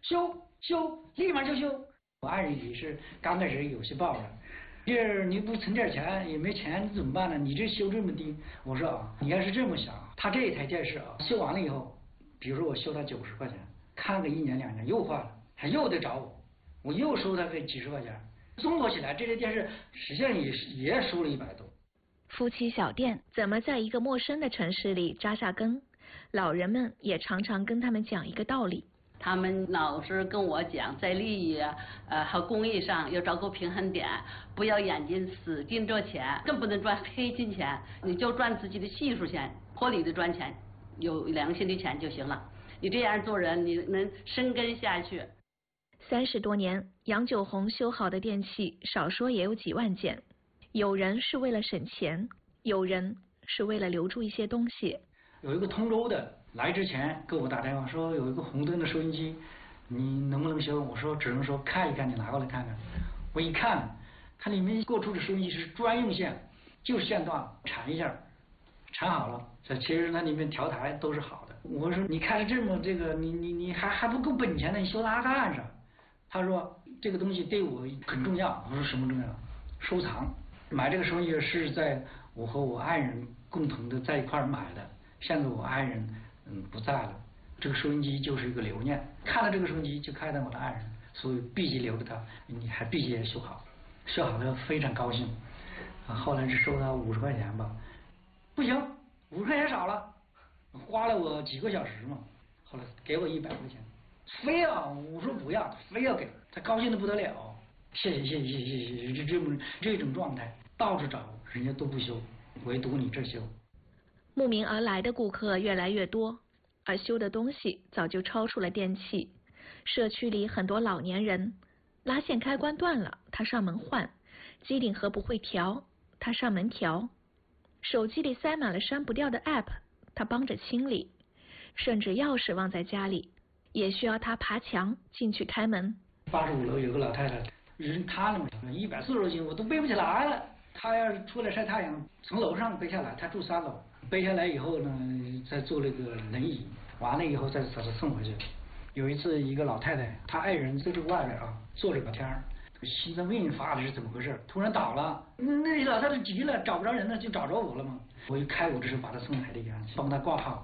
修，立马就修。我爱人也是刚开始有些抱怨，这你不存点钱也没钱，你怎么办呢？你这修这么低，我说啊，你要是这么想，他这一台电视啊，修完了以后，比如说我修他90块钱，看个1年2年又坏了，他又得找我又收他个几十块钱，综合起来这台电视实际上也收了100多。 夫妻小店怎么在一个陌生的城市里扎下根？老人们也常常跟他们讲一个道理。 他们老是跟我讲，在利益和公益上要找个平衡点，不要眼睛死盯着钱，更不能赚黑心钱，你就赚自己的技术钱，合理的赚钱，有良心的钱就行了。你这样做人，你能生根下去。 30多年，杨九红修好的电器少说也有几万件，有人是为了省钱，有人是为了留住一些东西。 有一个通州的来之前给我打电话说有一个红灯的收音机，你能不能修？我说只能说看一看，你拿过来看看。我一看，它里面过出的收音机是专用线，就是线段缠一下，缠好了。其实它里面调台都是好的。我说你看这么这个，你还不够本钱呢，你修它干啥？他说这个东西对我很重要。我说什么重要？收藏。买这个收音机是在我和我爱人共同的在一块买的。现在我爱人不在了，这个收音机就是一个留念，看到这个收音机就看到我的爱人，所以必须留着它，你还必须也修好，修好了非常高兴。后来是收他50块钱吧，不行，50块钱少了，花了我几个小时嘛，后来给我100块钱，非要我说不要，非要给他，高兴的不得了，谢谢，这种状态到处找人家都不修，唯独你这修。 慕名而来的顾客越来越多，而修的东西早就超出了电器。社区里很多老年人，拉线开关断了，他上门换；机顶盒不会调，他上门调；手机里塞满了删不掉的 app， 他帮着清理；甚至钥匙忘在家里，也需要他爬墙进去开门。 85楼有个老太太，人瘫了嘛，140多斤，我都背不起来了。她要是出来晒太阳，从楼上背下来，她住3楼。背下来以后呢，再坐那个轮椅，完了以后再把他送回去。有一次，一个老太太，她爱人在这个外边啊，坐着聊天，心脏病发的是怎么回事？突然倒了，那老太太急了，找不着人了，就找着我了嘛。我一开我这是把她送海里安，帮她挂号。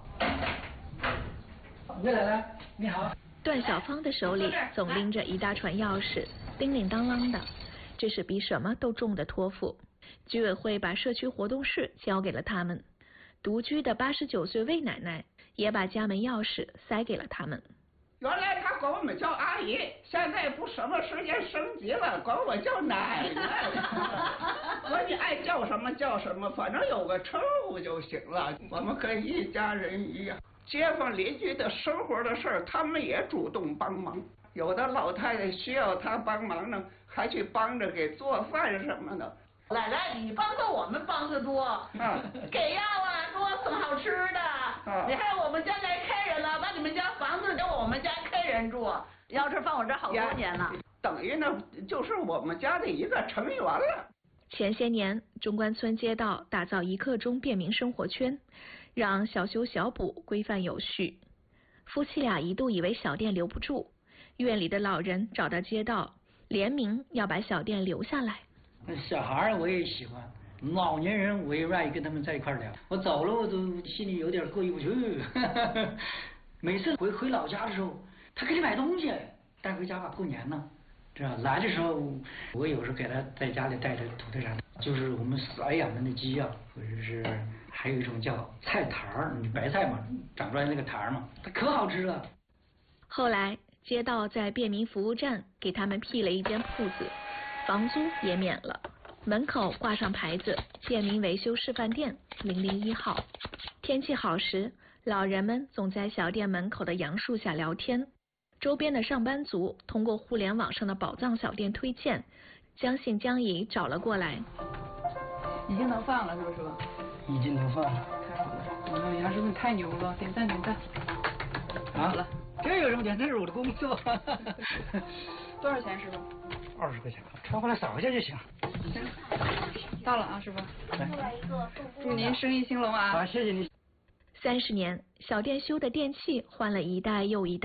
魏奶奶，你好。 段小芳的手里总拎着一大串钥匙，叮铃当啷的，这是比什么都重的托付。居委会把社区活动室交给了他们。独居的89岁魏奶奶也把家门钥匙塞给了他们。 原来她管我们叫阿姨，现在不什么时间升级了，管我叫奶奶。说你爱叫什么叫什么，反正有个称呼就行了。我们跟一家人一样，街坊邻居的生活的事儿，他们也主动帮忙。有的老太太需要他帮忙呢，还去帮着给做饭什么的。 奶奶，你帮的我们帮的多，给药啊，给我送好吃的。你看我们家来客人了，把你们家房子给我们家客人住，钥匙放我这好多年了。 等于呢，就是我们家的一个成员了。 前些年，中关村街道打造1刻钟便民生活圈，让小修小补规范有序。夫妻俩一度以为小店留不住，院里的老人找到街道，联名要把小店留下来。 小孩我也喜欢，老年人我也愿意跟他们在一块聊。我走了我都心里有点过意不去。每次回老家的时候，他给你买东西带回家吧，过年呢，这样来的时候我有时候给他在家里带着土特产，就是我们饲养的那鸡啊，或者是还有一种叫菜坛儿，白菜嘛，长出来那个坛儿嘛，它可好吃了。 后来街道在便民服务站给他们辟了一间铺子，房租也免了，门口挂上牌子便民维修示范店001号。天气好时，老人们总在小店门口的杨树下聊天，周边的上班族通过互联网上的宝藏小店推荐，将信将疑找了过来。 已经能放了是不是？ 已经能放了。 太好了，我们杨师傅太牛了，点赞点赞。 好了，这有什么点？这是我的工作。 多少钱师傅 ？20块钱，穿回来扫一下就行。 行，到了啊，师傅。 来， 祝您生意兴隆啊！ 好，谢谢你。 30年，小店修的电器换了一代又一代，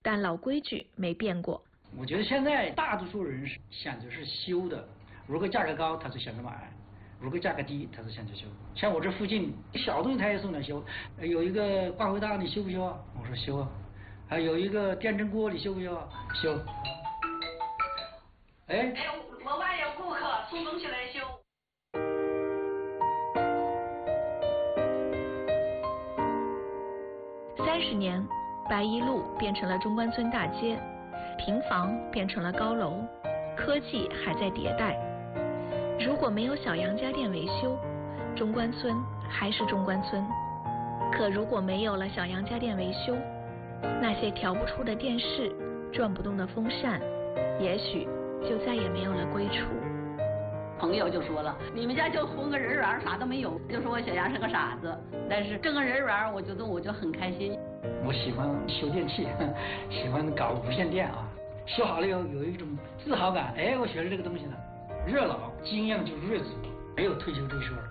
但老规矩没变过。 我觉得现在大多数人选择是修的，如果价格高，他就选择买；如果价格低，他就选择修。像我这附近小东西他也送来修，有一个挂回大你修不修啊？我说修啊。还有一个电蒸锅你修不修啊？修。哎， 我外有顾客送东西来修。 30年，白一路变成了中关村大街，平房变成了高楼，科技还在迭代。如果没有小杨家电维修，中关村还是中关村。可如果没有了小杨家电维修，那些调不出的电视、转不动的风扇，也许就再也没有了归处。 朋友就说了，你们家就混个人缘，啥都没有，就说我小杨是个傻子。但是挣个人缘，我觉得我就很开心。 我喜欢修电器，喜欢搞无线电啊，修好了以后有一种自豪感。哎，我学了这个东西呢，越老经验就越足，没有退休这一说了。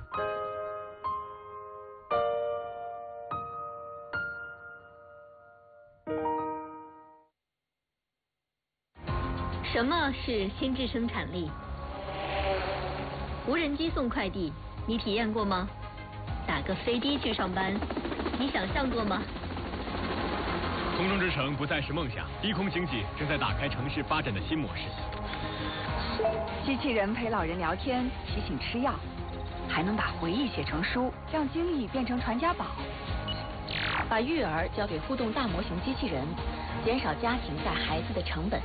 什么是心智生产力？无人机送快递，你体验过吗？打个飞的去上班，你想象过吗？ 空中之城不再是梦想，低空经济正在打开城市发展的新模式。 机器人陪老人聊天，提醒吃药，还能把回忆写成书，让经历变成传家宝。把育儿交给互动大模型机器人，减少家庭带孩子的成本。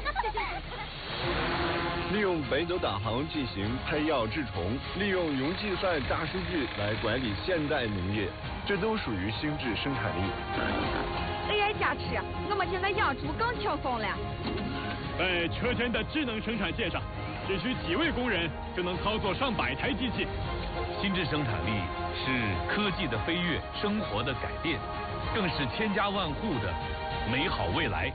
利用北斗导航进行配药治虫，利用云计算大数据来管理现代农业，这都属于心智生产力。 AI 加持，我们现在养猪更轻松了。 在车间的智能生产线上，只需几位工人就能操作上百台机器。 心智生产力是科技的飞跃，生活的改变，更是千家万户的美好未来。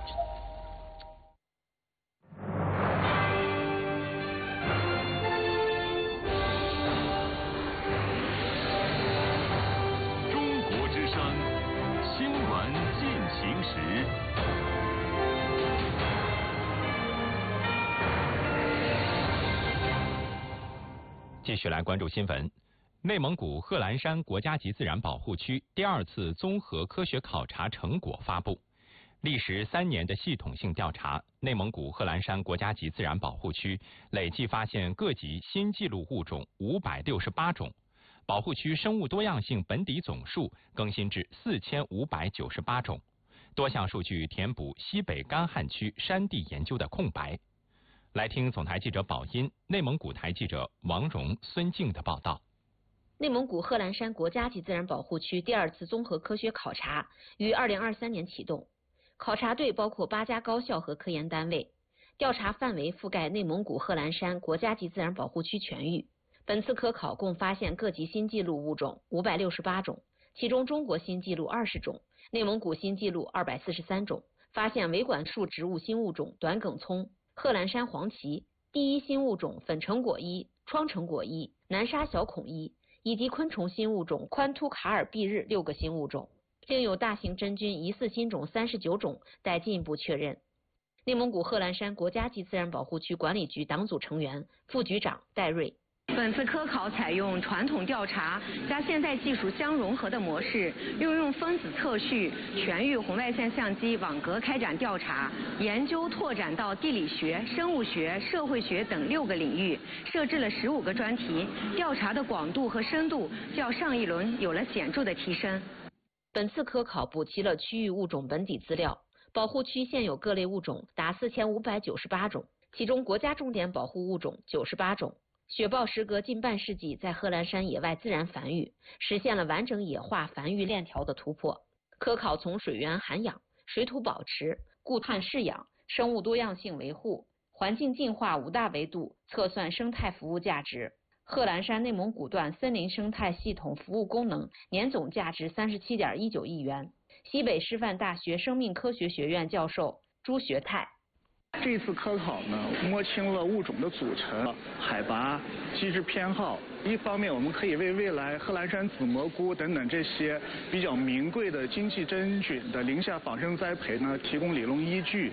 中国之声，新闻进行时。 继续来关注新闻。内蒙古贺兰山国家级自然保护区第2次综合科学考察成果发布。历时3年的系统性调查，内蒙古贺兰山国家级自然保护区累计发现各级新纪录物种568种，保护区生物多样性本底总数更新至4598种，多项数据填补西北干旱区山地研究的空白。来听总台记者宝音、内蒙古台记者王荣、孙静的报道。 内蒙古贺兰山国家级自然保护区第2次综合科学考察于2023年启动，考察队包括8家高校和科研单位，调查范围覆盖内蒙古贺兰山国家级自然保护区全域。本次科考共发现各级新纪录物种568种，其中中国新纪录20种，内蒙古新纪录243种，发现维管束植物新物种短梗葱、贺兰山黄芪、第1新物种粉成果衣、窗成果衣、南沙小孔衣，以及昆虫新物种宽突卡尔蔽日6个新物种，另有大型真菌疑似新种39种待进一步确认。内蒙古贺兰山国家级自然保护区管理局党组成员、副局长戴瑞。 本次科考采用传统调查加现代技术相融合的模式，运用分子测序、全域红外线相机网格开展调查研究，拓展到地理学、生物学、社会学等6个领域，设置了15个专题，调查的广度和深度较上一轮有了显著的提升。 本次科考补齐了区域物种本底资料，保护区现有各类物种达4598种，其中国家重点保护物种98种。雪豹时隔近半世纪在贺兰山野外自然繁育，实现了完整野化繁育链条的突破。科考从水源涵养、水土保持、固碳饲养、生物多样性维护、环境净化5大维度测算生态服务价值。贺兰山内蒙古段森林生态系统服务功能年总价值37.19亿元。西北师范大学生命科学学院教授朱学泰。 这次科考呢，摸清了物种的组成、海拔、基质偏好。一方面，我们可以为未来贺兰山紫蘑菇等等这些比较名贵的经济真菌的林下仿生栽培呢提供理论依据。